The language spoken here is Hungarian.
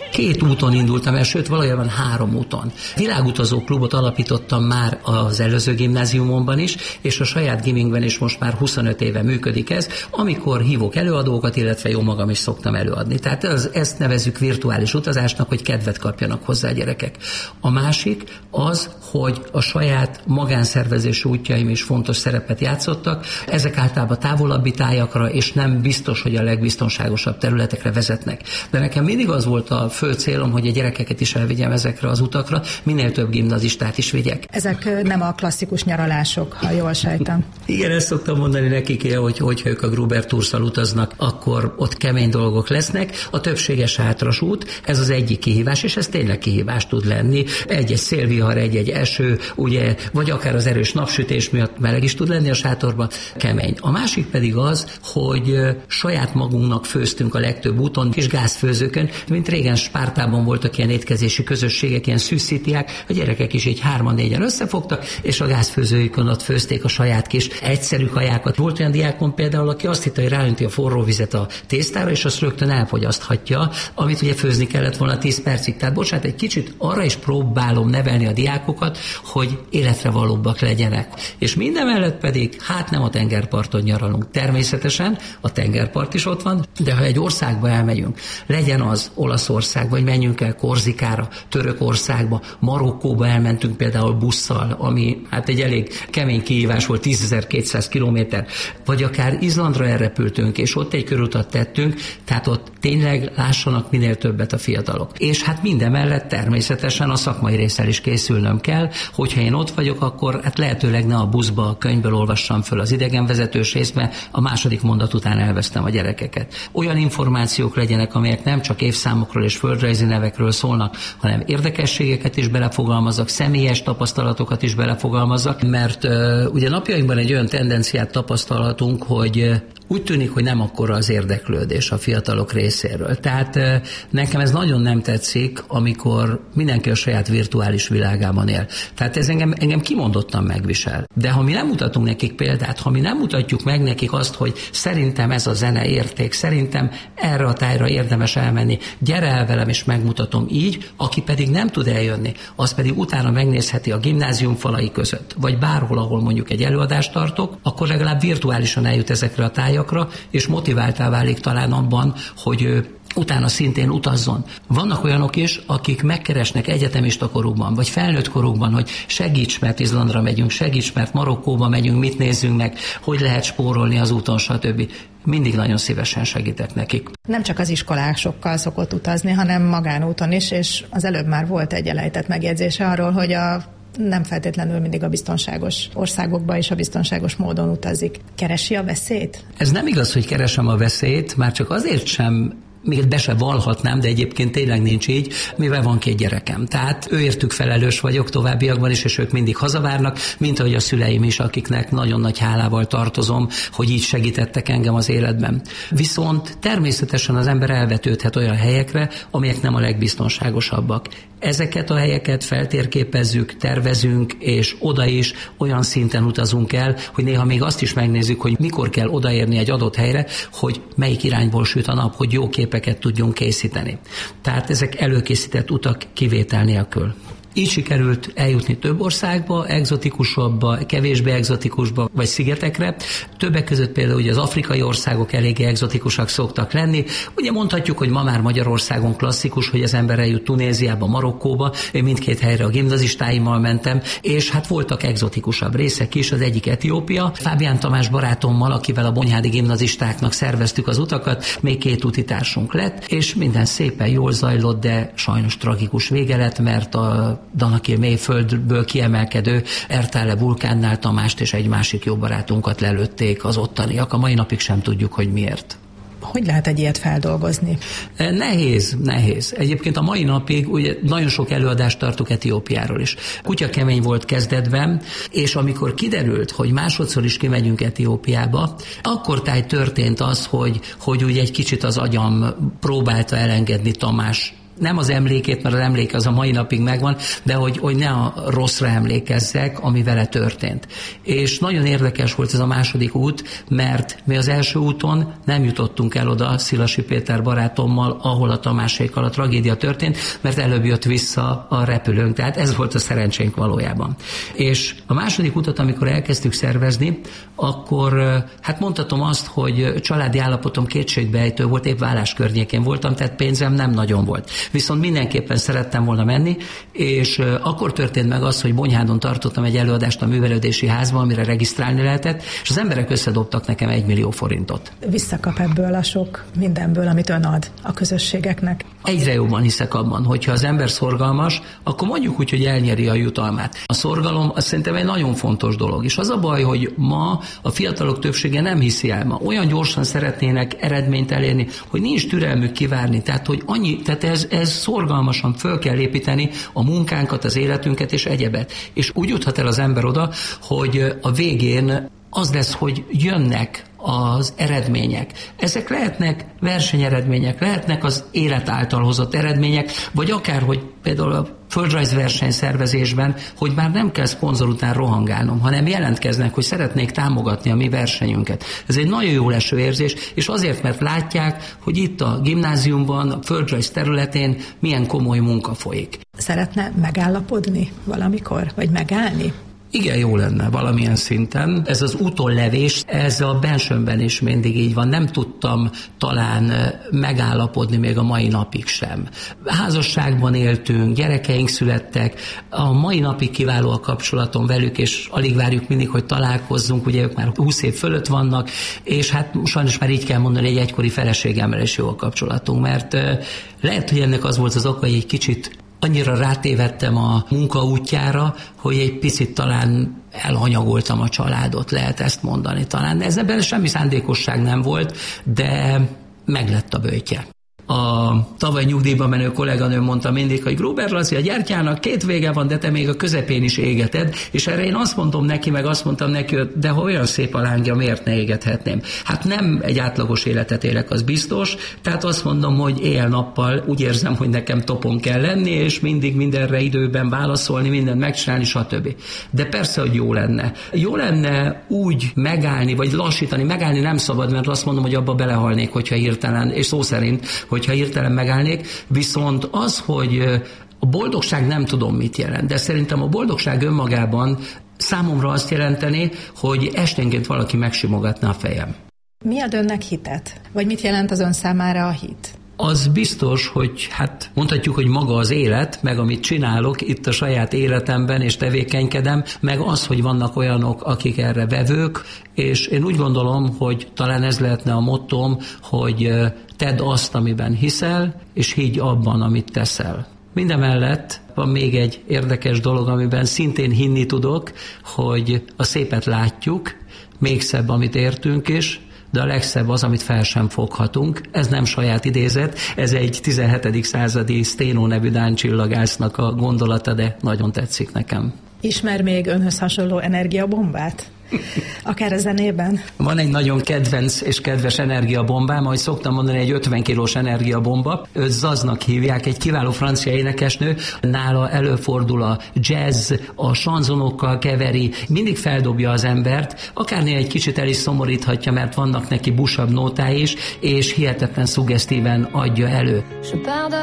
2 úton indultam el, sőt valójában 3 úton. Világutazó klubot alapítottam már az előző gimnáziumomban is, és a saját gimingben is most már 25 éve működik ez, amikor hívok előadókat, illetve jó magam is szoktam előadni. Tehát ezt nevezzük virtuális utazásnak, hogy kedvet kapjanak hozzá a gyerekek. A másik az, hogy a saját magánszervezési útjaim is fontos szerepet játszottak. Ezek általában távolabbi tájakra, és nem biztos, hogy a legbiztonságosabb területekre vezetnek. De nekem mindig az volt a fő célom, hogy a gyerekeket is elvigyem ezekre az utakra, minél több gimnazistát is vigyek. Ezek nem a klasszikus nyaralások, ha jól sejtem. Igen, ezt szoktam mondani nekik, hogy ők a Gruber Toursszal utaznak, akkor ott kemény dolgok lesznek. A többséges hátras út, ez az egyik kihívás, és ez tényleg kihívás tud lenni. Egy szélvihar, egy eső, ugye, vagy akár az erős napsütés miatt meleg is tud lenni a sátorban, kemény. A másik pedig az, hogy saját magunknak főztünk a legtöbb úton, kis gázfőzőkön, mint régen Spártában voltak ilyen étkezési közösségek, ilyen szűszítiák, a gyerekek is így 3-4-en összefogtak, és a gázfőzőjükön ott főzték a saját kis egyszerű kajákat. Volt olyan diákon például, aki azt hitte, hogy ráönti a forró vizet a tésztára, és azt rögtön elfogyaszthatja, amit ugye főzni kellett volna 10 percig. Tehát bocsánat, egy kicsit arra is próbálom nevelni a diákokat, hogy életre valóbbak legyenek. És mindemellett pedig, nem a tengerparton nyaralunk. Természetesen a tengerpart is ott van, de ha egy országba elmegyünk, legyen az Olaszország, vagy menjünk el Korzikára, Törökországba, Marokkóba elmentünk például busszal, ami egy elég kemény kihívás volt, 10.200 kilométer, vagy akár Izlandra elrepültünk, és ott egy körutat tettünk, tehát ott tényleg lássanak minél többet a fiatalok. És mindemellett természetesen a szakmai résszel is készülnöm kell, hogyha én ott vagyok, akkor lehetőleg ne a buszba, a könyvből olvassam föl az idegenvezetős részt, mert a második mondat után elvesztem a gyerekeket. Olyan információk legyenek, amelyek nem csak évszámokról és földrajzi nevekről szólnak, hanem érdekességeket is belefogalmazzak, személyes tapasztalatokat is belefogalmazzak, mert ugye napjainkban egy olyan tendenciát tapasztalhatunk, hogy úgy tűnik, hogy nem akkora az érdeklődés a fiatalok részéről. Tehát nekem ez nagyon nem tetszik, amikor mindenki a saját virtuális világában él. Tehát ez engem kimondottan megvisel. De ha mi nem mutatunk nekik példát, ha mi nem mutatjuk meg nekik azt, hogy szerintem ez a zene érték, szerintem erre a tájra érdemes elmenni, gyere el velem és megmutatom így, aki pedig nem tud eljönni, az pedig utána megnézheti a gimnázium falai között, vagy bárhol, ahol mondjuk egy előadást tartok, akkor legalább virtuálisan eljut ezekre a tájakra, és motiváltá válik talán abban, hogy utána szintén utazzon. Vannak olyanok is, akik megkeresnek egyetemista korukban, vagy felnőtt korukban, hogy segíts, mert Izlandra megyünk, segíts, mert Marokkóba megyünk, mit nézzünk meg, hogy lehet spórolni az úton, stb. Mindig nagyon szívesen segítek nekik. Nem csak az iskolásokkal szokott utazni, hanem magánúton is, és az előbb már volt egy elejtett megjegyzése arról, hogy nem feltétlenül mindig a biztonságos országokba és a biztonságos módon utazik. Keresi a veszélyt? Ez nem igaz, hogy keresem a veszélyt, már csak azért sem, még be se vallhatnám, de egyébként tényleg nincs így, mivel van 2 gyerekem. Tehát őértük felelős vagyok továbbiakban is, és ők mindig hazavárnak, mint ahogy a szüleim is, akiknek nagyon nagy hálával tartozom, hogy így segítettek engem az életben. Viszont természetesen az ember elvetődhet olyan helyekre, amelyek nem a legbiztonságosabbak. Ezeket a helyeket feltérképezzük, tervezünk, és oda is olyan szinten utazunk el, hogy néha még azt is megnézzük, hogy mikor kell odaérni egy adott helyre, hogy melyik irányból süt a nap, hogy jó képeket tudjunk készíteni. Tehát ezek előkészített utak kivétel nélkül. Így sikerült eljutni több országba, egzotikusabbba, kevésbé egzotikusba, vagy szigetekre. Többek között például ugye az afrikai országok eléggé egzotikusak szoktak lenni. Ugye mondhatjuk, hogy ma már Magyarországon klasszikus, hogy az ember eljut Tunéziába, Marokkóba. Én mindkét helyre a gimnazistáimmal mentem, és voltak egzotikusabb részek is, az egyik Etiópia. Fábián Tamás barátommal, akivel a bonyhádi gimnazistáknak szerveztük az utakat, még 2 utitársunk lett, és minden szépen jól zajlott, de sajnos tragikus vége lett, mert a Danakil mélyföldből kiemelkedő Ertale vulkánnál Tamást és egy másik jó barátunkat lelőtték az ottaniak. A mai napig sem tudjuk, hogy miért. Hogy lehet egy ilyet feldolgozni? Nehéz. Egyébként a mai napig ugye nagyon sok előadást tartok Etiópiáról is. Kutya kemény volt kezdetben, és amikor kiderült, hogy másodszor is kimegyünk Etiópiába, akkor történt az, hogy ugye egy kicsit az agyam próbálta elengedni Tamás nem az emlékét, mert az emléke az a mai napig megvan, de hogy ne a rosszra emlékezzek, ami vele történt. És nagyon érdekes volt ez a második út, mert mi az első úton nem jutottunk el oda Szilasi Péter barátommal, ahol a Tamásékkal a tragédia történt, mert előbb jött vissza a repülőnk, tehát ez volt a szerencsénk valójában. És a második utat, amikor elkezdtük szervezni, akkor hát mondhatom azt, hogy családi állapotom kétségbejtő volt, épp vállás környékén voltam, tehát pénzem nem nagyon volt. Viszont mindenképpen szerettem volna menni, és akkor történt meg az, hogy Bonyhádon tartottam egy előadást a művelődési házban, amire regisztrálni lehetett, és az emberek összedobtak nekem 1 millió forintot. Visszakap ebből a sok mindenből, amit ön ad a közösségeknek? Egyre jobban hiszek abban, hogyha az ember szorgalmas, akkor mondjuk úgy, hogy elnyeri a jutalmát. A szorgalom az szerintem egy nagyon fontos dolog, és az a baj, hogy ma a fiatalok többsége nem hiszi el, ma olyan gyorsan szeretnének eredményt elérni, hogy nincs türelmük kivárni, tehát ez szorgalmasan föl kell építeni a munkánkat, az életünket és egyebet. És úgy juthat el az ember oda, hogy a végén az lesz, hogy jönnek az eredmények. Ezek lehetnek versenyeredmények, lehetnek az élet által hozott eredmények, vagy akár, hogy például a földrajzverseny szervezésben, hogy már nem kell szponzor után rohangálnom, hanem jelentkeznek, hogy szeretnék támogatni a mi versenyünket. Ez egy nagyon jó leső érzés, és azért, mert látják, hogy itt a gimnáziumban, a földrajz területén milyen komoly munka folyik. Szeretne megállapodni valamikor, vagy megállni? Igen, jó lenne valamilyen szinten. Ez az utollevés, ez a bensőmben is mindig így van. Nem tudtam talán megállapodni még a mai napig sem. Házasságban éltünk, gyerekeink születtek, a mai napig kiváló a kapcsolatom velük, és alig várjuk mindig, hogy találkozzunk, ugye ők már 20 év fölött vannak, és hát sajnos már így kell mondani, egy egykori feleségemmel is jó a kapcsolatunk, mert lehet, hogy ennek az volt az oka, hogy egy kicsit annyira rátévettem a munka útjára, hogy egy picit talán elhanyagoltam a családot, lehet ezt mondani talán. Ebben semmi szándékosság nem volt, de meglett a böjtje. A tavaly nyugdíjba menő kolléganőm mondta mindig, hogy Gruber Laci, a gyertyának 2 vége van, de te még a közepén is égeted, és erre én azt mondom neki, meg azt mondtam neki, de ha olyan szép a lángja, miért ne égethetném? Hát nem egy átlagos életet élek, az biztos, tehát azt mondom, hogy éjjel-nappal úgy érzem, hogy nekem topon kell lenni, és mindig mindenre időben válaszolni, mindent megcsinálni, stb. De persze, hogy jó lenne. Jó lenne úgy megállni, vagy lassítani, megállni nem szabad, mert azt mondom, hogy abba belehalnék, hogyha hirtelen, és szó szerint, hogyha hirtelen megállnék, viszont az, hogy a boldogság nem tudom mit jelent, de szerintem a boldogság önmagában számomra azt jelenteni, hogy esténként valaki megsimogatna a fejem. Mi ad önnek hitet? Vagy mit jelent az ön számára a hit? Az biztos, hogy hát mondhatjuk, hogy maga az élet, meg amit csinálok itt a saját életemben és tevékenykedem, meg az, hogy vannak olyanok, akik erre vevők, és én úgy gondolom, hogy talán ez lehetne a mottóm, hogy tedd azt, amiben hiszel, és higgy abban, amit teszel. Mindemellett van még egy érdekes dolog, amiben szintén hinni tudok, hogy a szépet látjuk, még szebb, amit értünk is, de a legszebb az, amit fel sem foghatunk. Ez nem saját idézet, ez egy 17. századi Sténó nevű dán csillagásznak a gondolata, de nagyon tetszik nekem. Ismer még önhöz hasonló energiabombát? Akár a zenében? Van egy nagyon kedvenc és kedves energiabombám, ahogy szoktam mondani, egy 50 kilós energiabomba. Őt Zaznak hívják, egy kiváló francia énekesnő. Nála előfordul a jazz, a sanzonokkal keveri, mindig feldobja az embert, akárnél egy kicsit el is szomoríthatja, mert vannak neki busabb nótái is, és hihetetlen szuggesztíven adja elő.